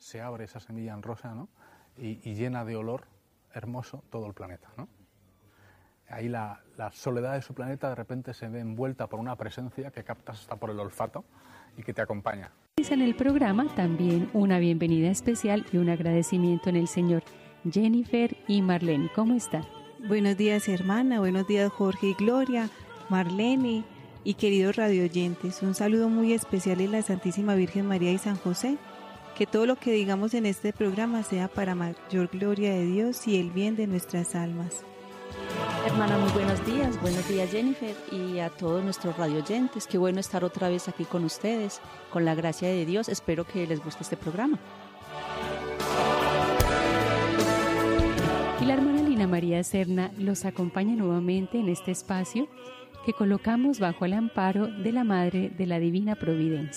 se abre esa semilla en rosa, ¿no? y llena de olor hermoso todo el planeta, ¿no? Ahí la soledad de su planeta de repente se ve envuelta por una presencia que captas hasta por el olfato y que te acompaña. En el programa también una bienvenida especial y un agradecimiento en el Señor. Jennifer y Marlene, ¿cómo están? Buenos días, hermana, buenos días, Jorge y Gloria, Marlene y queridos radioyentes. Un saludo muy especial en la Santísima Virgen María y San José. Que todo lo que digamos en este programa sea para mayor gloria de Dios y el bien de nuestras almas. Hermana, muy buenos días Jennifer y a todos nuestros radioyentes. Qué bueno estar otra vez aquí con ustedes, con la gracia de Dios. Espero que les guste este programa. Y la hermana Lina María Serna los acompaña nuevamente en este espacio que colocamos bajo el amparo de la Madre de la Divina Providencia.